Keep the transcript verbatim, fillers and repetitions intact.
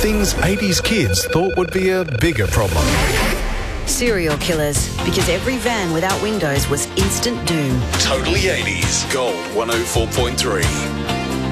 things eighties kids thought would be a bigger problem. Serial killers, because every van without windows was instant doom. Totally eighties. Gold one oh four point three.